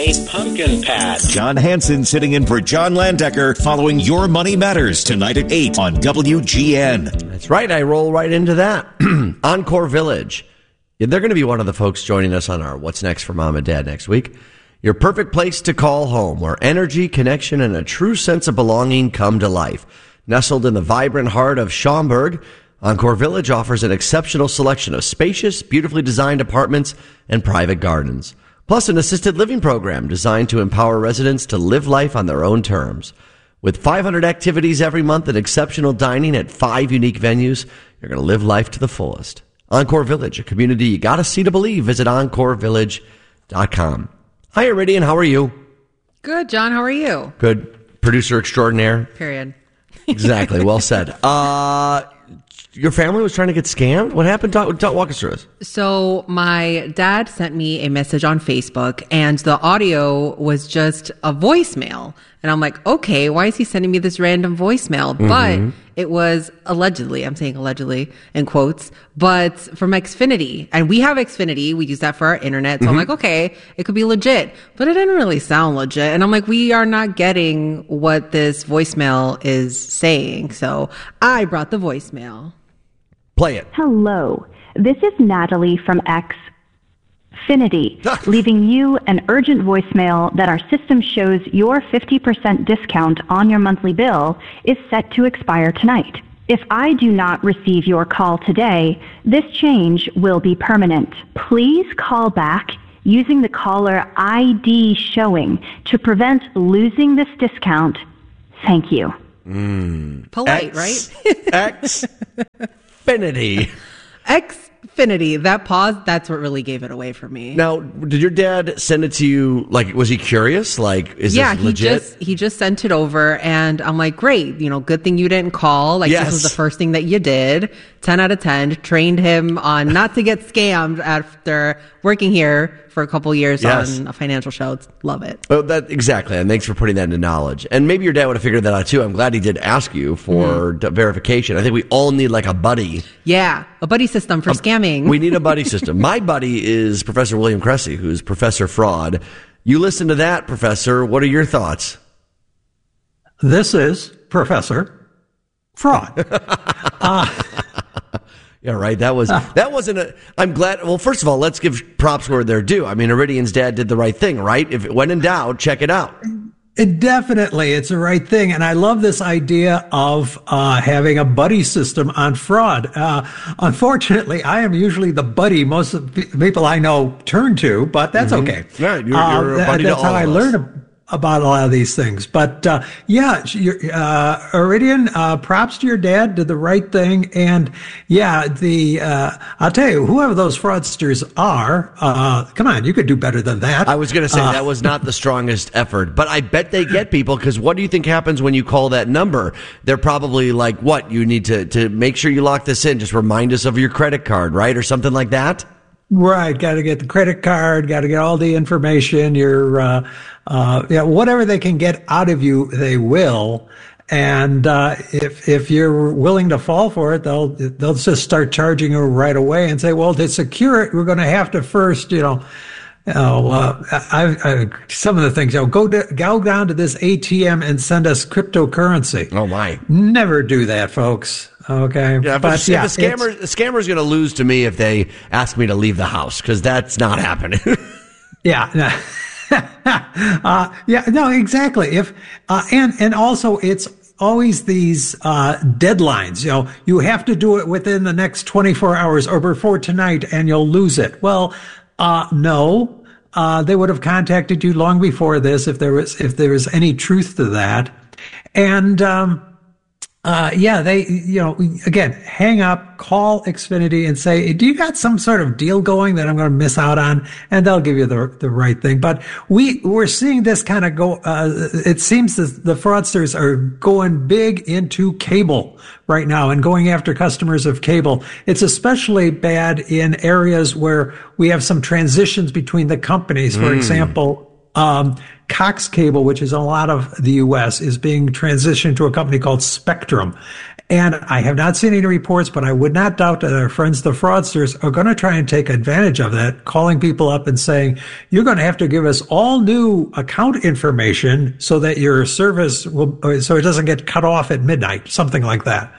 A pumpkin patch. John Hanson sitting in for John Landecker following Your Money Matters tonight at 8 on WGN. That's right. I roll right into that. Encore Village. Yeah, they're going to be one of the folks joining us on our What's Next for Mom and Dad next week. Your perfect place to call home, where energy, connection, and a true sense of belonging come to life. Nestled in the vibrant heart of Schaumburg, Encore Village offers an exceptional selection of spacious, beautifully designed apartments and private gardens. Plus an assisted living program designed to empower residents to live life on their own terms. With 500 activities every month and exceptional dining at 5 unique venues, you're going to live life to the fullest. Encore Village, a community you got to see to believe. Visit EncoreVillage.com. Hi, Iridian. How are you? Good, John. How are you? Good. Producer extraordinaire. Period. Exactly. Well said. Your family was trying to get scammed? What happened? Walk us through this. So my dad sent me a message on Facebook, and the audio was just a voicemail. And I'm like, okay, why is he sending me this random voicemail? Mm-hmm. But it was allegedly, I'm saying allegedly in quotes, but from Xfinity. And we have Xfinity. We use that for our internet. So I'm like, okay, it could be legit. But it didn't really sound legit. And I'm like, we are not getting what this voicemail is saying. So I brought the voicemail. Play it. Hello, this is Natalie from Xfinity, leaving you an urgent voicemail that our system shows your 50% discount on your monthly bill is set to expire tonight. If I do not receive your call today, this change will be permanent. Please call back using the caller ID showing to prevent losing this discount. Thank you. Polite, right? Xfinity. Xfinity. That pause, that's what really gave it away for me. Now, did your dad send it to you, like, was he curious? Like, is this legit? He just sent it over, and I'm like, great, good thing you didn't call. Like, This was the first thing that you did. 10 out of 10. Trained him on not to get scammed after working here for a couple years on a financial show. Love it. Well, exactly. And thanks for putting that into knowledge. And maybe your dad would have figured that out too. I'm glad he did ask you for verification. I think we all need like a buddy. Yeah, a buddy system for scamming. We need a buddy system. My buddy is Professor William Cressy, who's Professor Fraud. You listen to that, Professor. What are your thoughts? This is Professor Fraud. Yeah, right. That wasn't I'm glad. Well, first of all, let's give props where they're due. I mean, Iridian's dad did the right thing, right? If when in doubt, check it out. Definitely. It's the right thing. And I love this idea of having a buddy system on fraud. Unfortunately, I am usually the buddy most of the people I know turn to, but that's okay. Yeah, you're a buddy to all of us. That's how I learn about a lot of these things. But Iridian, props to your dad, did the right thing. And I'll tell you, whoever those fraudsters are, come on, you could do better than that. I was going to say that was not the strongest effort, but I bet they get people, because what do you think happens when you call that number? They're probably like, what, you need to make sure you lock this in, just remind us of your credit card, right? Or something like that? Right. Got to get the credit card, got to get all the information, whatever they can get out of you, they will. And, if you're willing to fall for it, they'll just start charging you right away and say, well, to secure it, we're going to have to first, some of the things, go down to this ATM and send us cryptocurrency. Oh my. Never do that, folks. Okay. Yeah, but the scammer's going to lose to me if they ask me to leave the house, because that's not happening. Yeah. No, exactly. And also it's always these, deadlines, you have to do it within the next 24 hours or before tonight and you'll lose it. Well, no, they would have contacted you long before this if there was any truth to that. And, they, again, hang up, call Xfinity and say, do you got some sort of deal going that I'm going to miss out on? And they'll give you the right thing. But we're seeing this kind of go, it seems that the fraudsters are going big into cable right now and going after customers of cable. It's especially bad in areas where we have some transitions between the companies. For example, Cox Cable, which is in a lot of the U.S., is being transitioned to a company called Spectrum. And I have not seen any reports, but I would not doubt that our friends, the fraudsters, are going to try and take advantage of that, calling people up and saying, you're going to have to give us all new account information so that your service will, so it doesn't get cut off at midnight, something like that.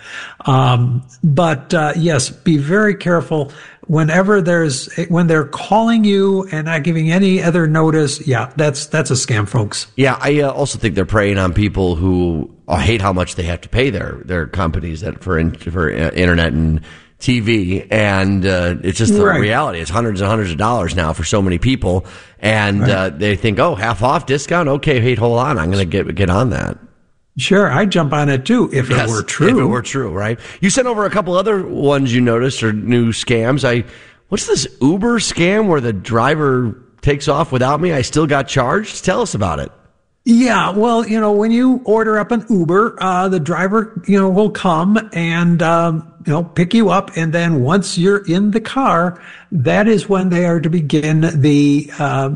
Yes, be very careful whenever when they're calling you and not giving any other notice. Yeah, that's a scam, folks. Yeah, I also think they're preying on people who hate how much they have to pay their companies for internet and TV, and it's just the reality. It's hundreds and hundreds of dollars now for so many people, and they think, oh, half off discount. Okay, hey, hold on, I'm going to get on that. Sure, I'd jump on it too if it were true. If it were true, right? You sent over a couple other ones you noticed or new scams. What's this Uber scam where the driver takes off without me? I still got charged. Tell us about it. Yeah, well, when you order up an Uber, the driver, will come and, pick you up. And then once you're in the car, that is when they are to begin the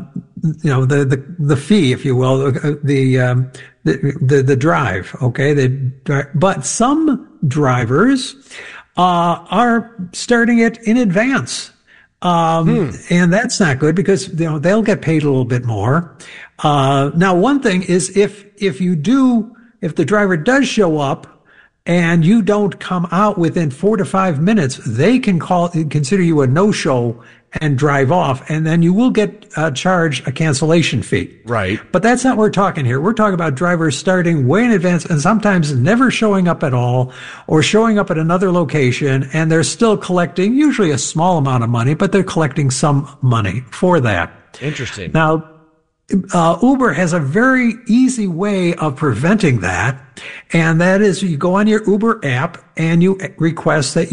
fee, if you will, the drive. Okay. But some drivers, are starting it in advance. And that's not good because, they'll get paid a little bit more. Now one thing is if the driver does show up and you don't come out within 4 to 5 minutes, they can consider you a no-show and drive off, and then you will get charged a cancellation fee. Right. But that's not what we're talking here. We're talking about drivers starting way in advance and sometimes never showing up at all or showing up at another location, and they're still collecting usually a small amount of money, but they're collecting some money for that. Interesting. Now, Uber has a very easy way of preventing that, and that is you go on your Uber app and you request that